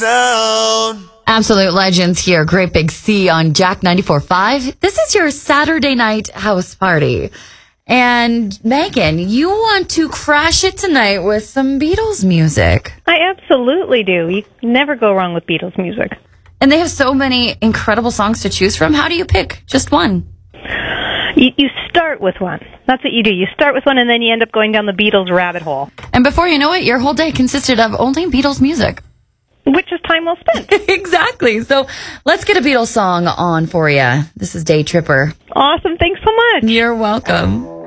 Down. Absolute legends here. Great Big C on Jack 94.5. This is your Saturday night house party. And Megan, you want to crash it tonight with some Beatles music. I absolutely do. You can never go wrong with Beatles music. And they have so many incredible songs to choose from. How do you pick just one? You start with one. That's what you do. You start with one, and then you end up going down the Beatles rabbit hole. And before you know it, your whole day consisted of only Beatles music. Which is time well spent. Exactly. So let's get a Beatles song on for you. This is Day Tripper. Awesome. Thanks so much. You're welcome.